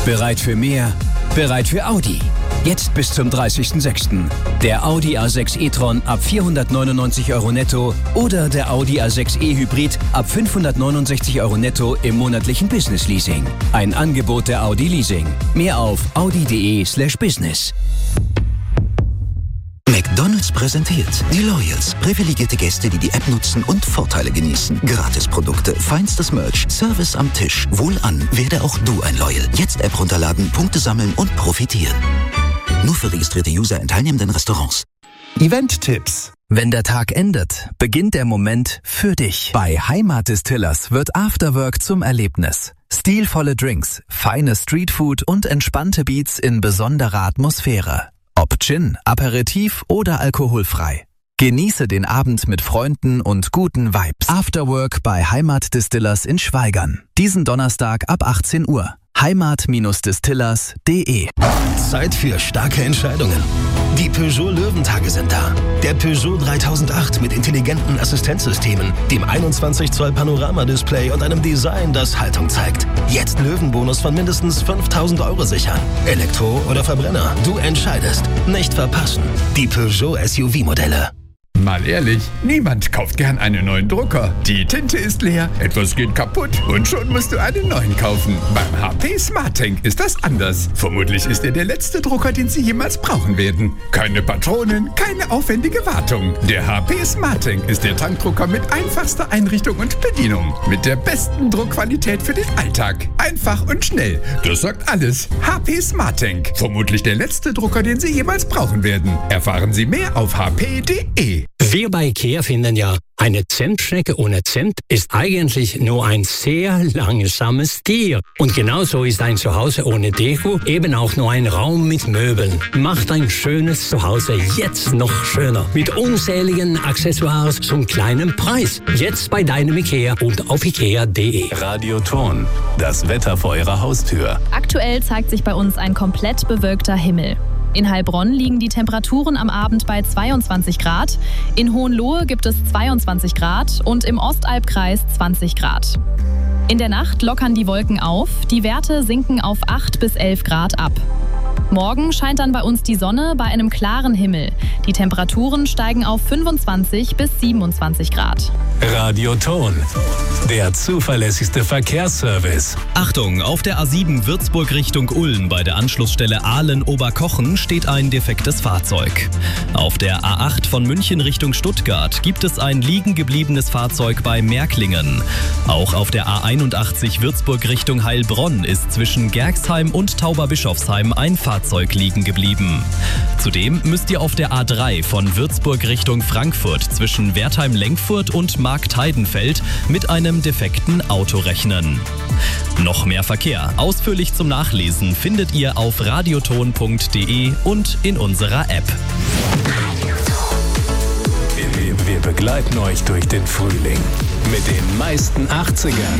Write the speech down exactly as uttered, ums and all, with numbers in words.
Bereit für mehr? Bereit für Audi. Jetzt bis zum dreißigsten sechsten Der Audi A sechs e-tron ab vierhundertneunundneunzig Euro netto oder der Audi A sechs e-Hybrid ab fünfhundertneunundsechzig Euro netto im monatlichen Business Leasing. Ein Angebot der Audi Leasing. Mehr auf audi.de slash business. McDonald's präsentiert die Loyals. Privilegierte Gäste, die die App nutzen und Vorteile genießen. Gratisprodukte, feinstes Merch, Service am Tisch. Wohlan, werde auch du ein Loyal. Jetzt App runterladen, Punkte sammeln und profitieren. Nur für registrierte User in teilnehmenden Restaurants. Event-Tipps. Wenn der Tag endet, beginnt der Moment für dich. Bei Heimat Distillers wird Afterwork zum Erlebnis. Stilvolle Drinks, feine Streetfood und entspannte Beats in besonderer Atmosphäre. Ob Gin, Aperitif oder alkoholfrei. Genieße den Abend mit Freunden und guten Vibes. Afterwork bei Heimat Distillers in Schwaigern. Diesen Donnerstag ab achtzehn Uhr. heimat Distillers punkt de. Zeit für starke Entscheidungen. Die Peugeot Löwentage sind da. Der Peugeot dreitausendacht mit intelligenten Assistenzsystemen, dem einundzwanzig Zoll Panoramadisplay und einem Design, das Haltung zeigt. Jetzt Löwenbonus von mindestens fünftausend Euro sichern. Elektro oder Verbrenner, du entscheidest. Nicht verpassen. Die Peugeot S U V-Modelle. Mal ehrlich, niemand kauft gern einen neuen Drucker. Die Tinte ist leer, etwas geht kaputt und schon musst du einen neuen kaufen. Beim H P SmartTank ist das anders. Vermutlich ist er der letzte Drucker, den Sie jemals brauchen werden. Keine Patronen, keine aufwendige Wartung. Der H P SmartTank ist der Tankdrucker mit einfachster Einrichtung und Bedienung. Mit der besten Druckqualität für den Alltag. Einfach und schnell. Das sagt alles. H P SmartTank. Vermutlich der letzte Drucker, den Sie jemals brauchen werden. Erfahren Sie mehr auf h p punkt de. Wir bei IKEA finden ja, eine Zentschnecke ohne Zent ist eigentlich nur ein sehr langsames Tier. Und genauso ist ein Zuhause ohne Deko eben auch nur ein Raum mit Möbeln. Macht ein schönes Zuhause jetzt noch schöner. Mit unzähligen Accessoires zum kleinen Preis. Jetzt bei deinem IKEA und auf ikea punkt de. Radioton, das Wetter vor Ihrer Haustür. Aktuell zeigt sich bei uns ein komplett bewölkter Himmel. In Heilbronn liegen die Temperaturen am Abend bei zweiundzwanzig Grad, in Hohenlohe gibt es zweiundzwanzig Grad und im Ostalbkreis zwanzig Grad. In der Nacht lockern die Wolken auf, die Werte sinken auf acht bis elf Grad ab. Morgen scheint dann bei uns die Sonne bei einem klaren Himmel. Die Temperaturen steigen auf fünfundzwanzig bis siebenundzwanzig Grad. Radioton, der zuverlässigste Verkehrsservice. Achtung, auf der A sieben Würzburg Richtung Ulm bei der Anschlussstelle Aalen-Oberkochen steht ein defektes Fahrzeug. Auf der A acht von München Richtung Stuttgart gibt es ein liegen gebliebenes Fahrzeug bei Märklingen. Auch auf der A einundachtzig Würzburg Richtung Heilbronn ist zwischen Gerxheim und Tauberbischofsheim ein Fahrzeug liegen geblieben. Zudem müsst ihr auf der A drei von Würzburg Richtung Frankfurt zwischen Wertheim-Lenkfurt und Marktheidenfeld mit einem defekten Auto rechnen. Noch mehr Verkehr, ausführlich zum Nachlesen, findet ihr auf radioton punkt de und in unserer App. Wir, wir begleiten euch durch den Frühling mit den meisten achtzigern.